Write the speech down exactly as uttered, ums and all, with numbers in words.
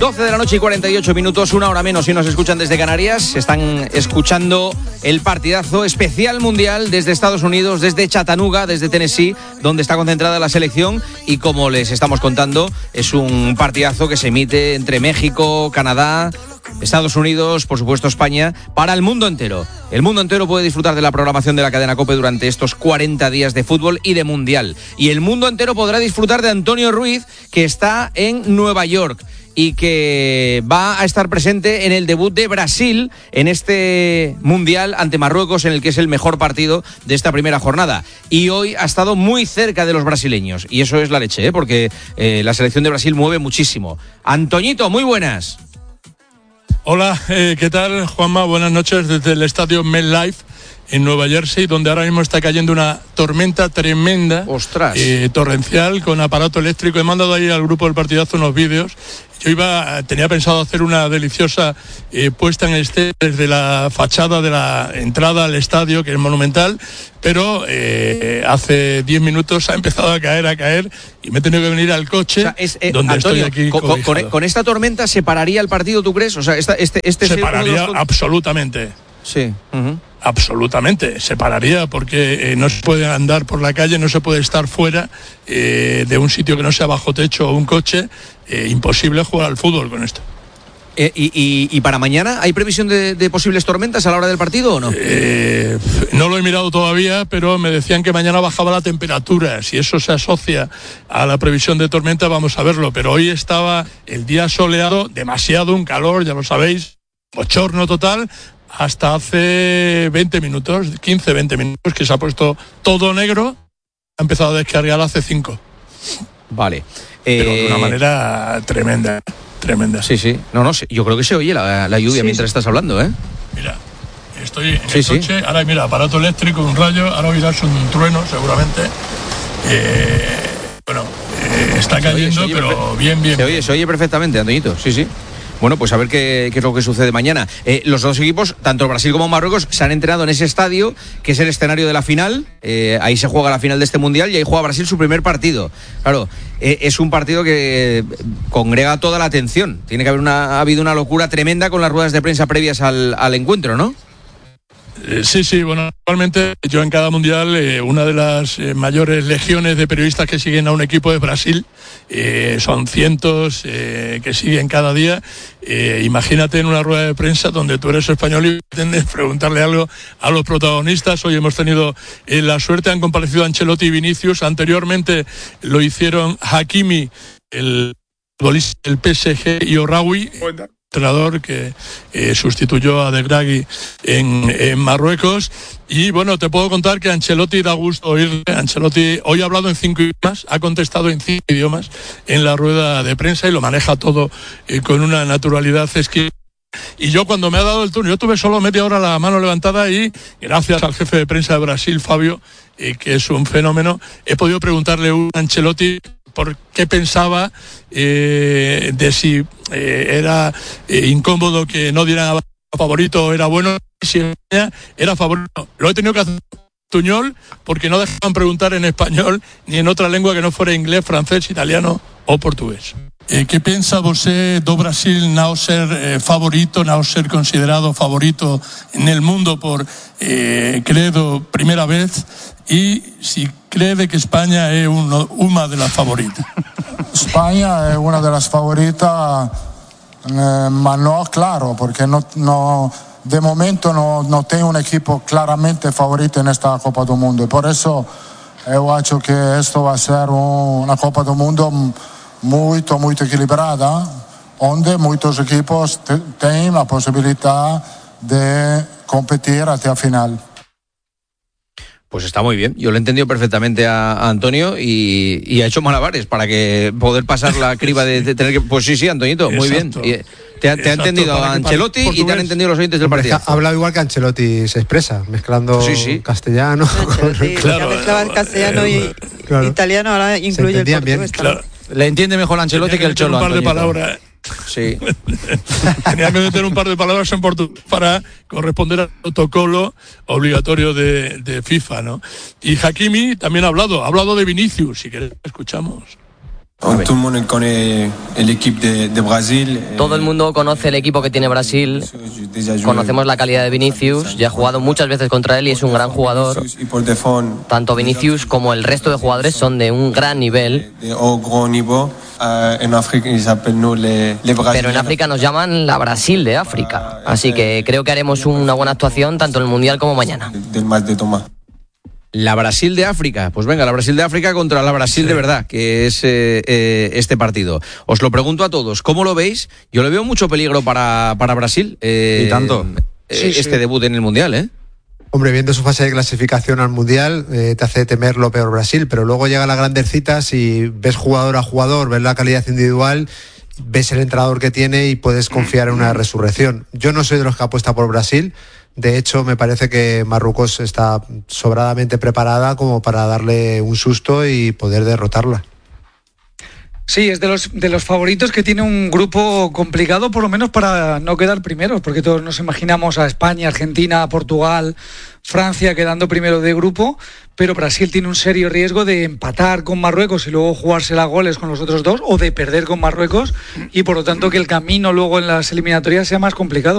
doce de la noche y cuarenta y ocho minutos, una hora menos si nos escuchan desde Canarias. Están escuchando el partidazo especial mundial desde Estados Unidos, desde Chattanooga, desde Tennessee, donde está concentrada la selección. Y como les estamos contando, es un partidazo que se emite entre México, Canadá, Estados Unidos, por supuesto España, para el mundo entero. El mundo entero puede disfrutar de la programación de la cadena COPE durante estos cuarenta días de fútbol y de mundial. Y el mundo entero podrá disfrutar de Antonio Ruiz, que está en Nueva York y que va a estar presente en el debut de Brasil en este mundial ante Marruecos, en el que es el mejor partido de esta primera jornada. Y hoy ha estado muy cerca de los brasileños, y eso es la leche, ¿eh? porque eh, la selección de Brasil mueve muchísimo. Antoñito, muy buenas. Hola, eh, ¿qué tal, Juanma? Buenas noches desde el estadio MetLife en Nueva Jersey, donde ahora mismo está cayendo una tormenta tremenda. ¡Ostras! Eh, torrencial, con aparato eléctrico. He mandado ahí al grupo del partidazo unos vídeos. Yo iba, tenía pensado hacer una deliciosa eh, puesta en escena desde la fachada de la entrada al estadio, que es monumental, pero eh, hace diez minutos ha empezado a caer, a caer, y me he tenido que venir al coche, o sea, es, eh, donde Antonio, estoy aquí con, con, con esta tormenta ¿se pararía el partido, tú crees? O sea, esta, este, este se pararía los... absolutamente. Sí. Uh-huh. Absolutamente, se pararía, porque eh, no se puede andar por la calle, no se puede estar fuera eh, de un sitio que no sea bajo techo o un coche. Eh, imposible jugar al fútbol con esto. Eh, y, y, ¿Y para mañana hay previsión de, de posibles tormentas a la hora del partido o no? Eh, no lo he mirado todavía, pero me decían que mañana bajaba la temperatura. Si eso se asocia a la previsión de tormenta, vamos a verlo. Pero hoy estaba el día soleado, demasiado, un calor, ya lo sabéis, bochorno total, hasta hace veinte minutos, quince, veinte minutos, que se ha puesto todo negro. Ha empezado a descargar hace cinco. Vale. Pero eh... de una manera tremenda, tremenda. Sí, sí. No, no, yo creo que se oye la, la lluvia sí, mientras estás hablando, ¿eh? Mira, estoy en sí, el coche, sí. Ahora mira, aparato eléctrico, un rayo, ahora oirás un trueno seguramente. Eh, bueno, eh, está se cayendo, oye, pero perfe- bien, bien. Se oye, se oye perfectamente, Antoñito, sí, sí. Bueno, pues a ver qué, qué es lo que sucede mañana. Eh, los dos equipos, tanto Brasil como Marruecos, se han entrenado en ese estadio, que es el escenario de la final. Eh, ahí se juega la final de este mundial y ahí juega Brasil su primer partido. Claro, eh, es un partido que congrega toda la atención. Tiene que haber una, ha habido una locura tremenda con las ruedas de prensa previas al, al encuentro, ¿no? Eh, sí, sí, bueno, actualmente yo en cada mundial, eh, una de las eh, mayores legiones de periodistas que siguen a un equipo es Brasil, eh, son cientos eh, que siguen cada día. Eh, imagínate en una rueda de prensa donde tú eres español y pretendes preguntarle algo a los protagonistas. Hoy hemos tenido eh, la suerte, han comparecido Ancelotti y Vinicius, anteriormente lo hicieron Hakimi, el futbolista del P S G, y Orraoui, entrenador que eh, sustituyó a De Gragui en, en Marruecos. Y bueno, te puedo contar que Ancelotti da gusto oírle. Ancelotti hoy ha hablado en cinco idiomas, ha contestado en cinco idiomas en la rueda de prensa y lo maneja todo eh, con una naturalidad exquisita. Y yo, cuando me ha dado el turno, yo tuve solo media hora la mano levantada y gracias al jefe de prensa de Brasil, Fabio, eh, que es un fenómeno, he podido preguntarle a Ancelotti por qué pensaba eh, de si eh, era eh, incómodo que no dieran a favorito o era bueno, si era favorito. Lo he tenido que hacer tuñol porque no dejaban preguntar en español ni en otra lengua que no fuera inglés, francés, italiano o portugués. Eh, ¿Qué pensa você do Brasil no ser eh, favorito, no ser considerado favorito en el mundo por, eh, credo, primera vez? Y si cree que España es uno, una de las favoritas. España es una de las favoritas, eh, ma no claro, porque no, no, de momento no, no tengo un equipo claramente favorito en esta Copa del Mundo. Y por eso yo creo que esto va a ser un, una Copa del Mundo muy, muy equilibrada, donde muchos equipos te, tienen la posibilidad de competir hasta el final. Pues está muy bien, yo lo he entendido perfectamente a, a Antonio y, y ha hecho malabares para que poder pasar la criba de, de tener que... Pues sí, sí, Antoñito, muy Exacto. bien. Y te, ha, te ha entendido a Ancelotti y te han entendido los oyentes del partido. Ha hablado igual que Ancelotti se expresa, mezclando sí, sí. castellano. Ancelotti, claro, ya mezclaba el castellano y claro. italiano, ahora incluye el portugués. Bien. Claro. Le entiende mejor Ancelotti que el Cholo. Un par de Antoñito. palabras. Sí. Tenía que meter un par de palabras en portugués para corresponder al protocolo obligatorio de, de FIFA, ¿no? Y Hakimi también ha hablado, ha hablado de Vinicius, si querés, escuchamos. Todo el mundo conoce el equipo de, de Brasil. Todo el mundo conoce el equipo que tiene Brasil. Conocemos la calidad de Vinicius. Ya he jugado muchas veces contra él y es un gran jugador. Tanto Vinicius como el resto de jugadores son de un gran nivel. Pero en África nos llaman la Brasil de África. Así que creo que haremos una buena actuación tanto en el Mundial como mañana. La Brasil de África, pues venga, la Brasil de África contra la Brasil sí. de verdad, que es eh, eh, este partido. Os lo pregunto a todos, ¿cómo lo veis? Yo le veo mucho peligro para, para Brasil. Eh, y tanto. Eh, sí, este sí. debut en el Mundial, ¿eh? Hombre, viendo su fase de clasificación al Mundial, eh, te hace temer lo peor Brasil, pero luego llegan las grandes citas y ves jugador a jugador, ves la calidad individual, ves el entrenador que tiene y puedes confiar en una resurrección. Yo no soy de los que apuesta por Brasil. De hecho, me parece que Marruecos está sobradamente preparada como para darle un susto y poder derrotarla. Sí, es de los, de los favoritos que tiene un grupo complicado, por lo menos para no quedar primeros, porque todos nos imaginamos a España, Argentina, Portugal, Francia quedando primero de grupo, pero Brasil tiene un serio riesgo de empatar con Marruecos y luego jugársela a goles con los otros dos, o de perder con Marruecos, y por lo tanto que el camino luego en las eliminatorias sea más complicado.